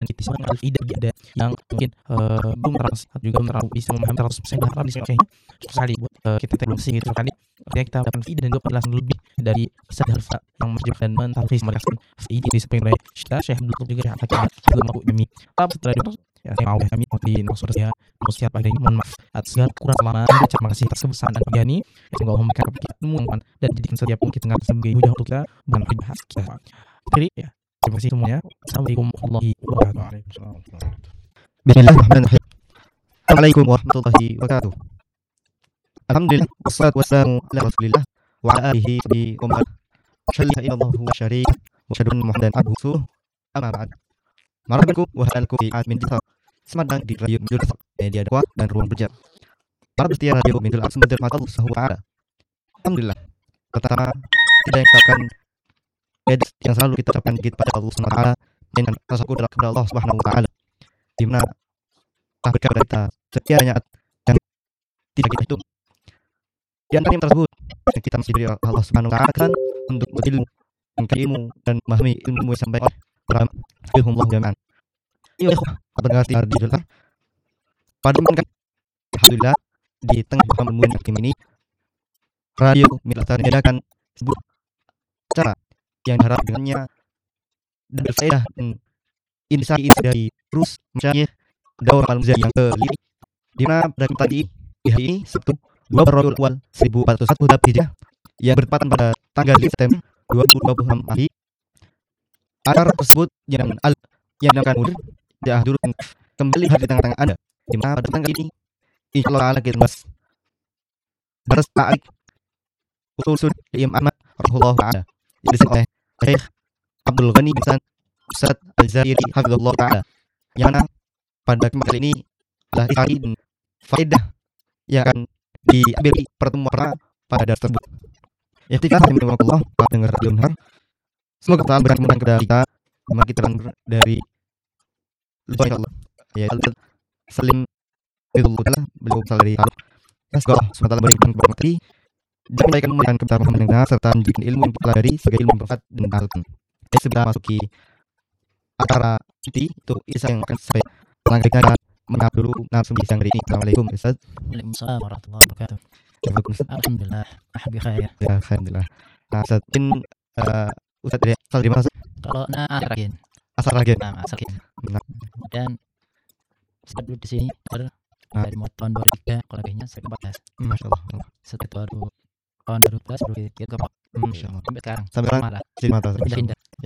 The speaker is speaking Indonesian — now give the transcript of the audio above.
kritis tidak ada yang mungkin belum terlalu juga belum terlalu bisa memahami 100% bahkan di sini kayaknya sekali buat kita terus gitu sekali artinya kita akan fi dan 2 penjelasan lebih dari sadar yang menjawab dan mentalfis mereka fi di sepenuhnya kita Syekh Abdul juga ya kita juga mau demi apa setelah itu ya saya mau kami di maksud saya siap pada ini mohon maaf atas segala kurang selama terima kasih atas kebesaran dan pagi ini semoga Allah memberikan kepada kita ilmu dan jadikan setiap pun kita nggak sebagai hujah untuk kita bukan bahas kita jadi ya terima kasih semuanya. Assalamualaikum warahmatullahi wabarakatuh. Bismillahirrahmanirrahim. Assalamualaikum warahmatullahi wabarakatuh. Alhamdulillah wassalatu wassalamu ala Rasulillah wa ala alihi wa man syalla illallah wa syarika wa syahadu anna Muhammadan abduhu amma ba'd. Marhaban wa ahlan bi admin kita. Selamat datang di Radio Mintul Media Dakwah dan Ruang Belajar. Para setia Radio Mintul Sumber Mata Allah Subhanahu wa taala. Alhamdulillah. Pertama, kita yang ucapkan yang selalu kita ucapkan kepada Allah Subhanahu wa taala dengan rasa syukur kepada Allah Subhanahu wa taala. Di mana berkat kita setiap yang tidak kita hitung. Di antara yang tersebut yang kita masih diberi Allah Subhanahu wa taala kan untuk berilmu, mengkaji ilmu dan memahami ilmu yang sampai para ilmuullah jami'an. Iya, pendengar di Jakarta. Pada momen alhamdulillah di tengah pandemi ini Radio Militer menyediakan sebuah acara yang diharap dengannya dan berfaedah dan insight dari terus masyarakat dakwah al-Muzah yang ke-5 di mana pada tadi di hari ini Sabtu 2 Rabiul Awal 1401 Hijriah yang bertepatan pada tanggal 5 September 2026 hari. Acara tersebut yang akan mudir dihadirkan kembali di tengah-tengah Anda di mana pada tanggal ini insyaallah ala kita bahas Baras Ta'alik Usul Imam Ahmad rahimahullah ta'ala yang disebut oleh Syekh Abdul Ghani bin Ustaz Al-Zairi hafizahullah ta'ala yang mana pada kali ini adalah insight dan faedah yang akan diambil di pertemuan pada dasar tersebut. Ya ketika Allah para dengar radio benar. Semoga Allah berikan kemudahan kepada kita dimana kita dari lupa insyaallah. Ya Al Salim Bidullah ta'ala beliau dari Allah. Semoga Allah SWT berikan kepada kita dan memberikan kemudahan kepada Muhammad yang benar serta menjadikan ilmu yang kita pelajari sebagai ilmu yang bermanfaat dan berharga. Sebelum masuki acara itu Isa yang akan saya langkahkan menghap dulu narasumber siang hari ini. Assalamualaikum Ustaz. Waalaikumsalam warahmatullahi wabarakatuh. Alhamdulillah. Alhamdulillah. Ya, alhamdulillah. Nah, Ustaz, Ustaz dari mana? Kalau Ragin. Asal Ragin. Asal Ragin. Benar. Dan saya dulu di sini dari tahun 2003 koleganya saya ke 14. Masyaallah. Setelah tahun 2012 baru kita ke Masyaallah. sampai sekarang. Sampai sekarang malah di mata. pindah-pindah.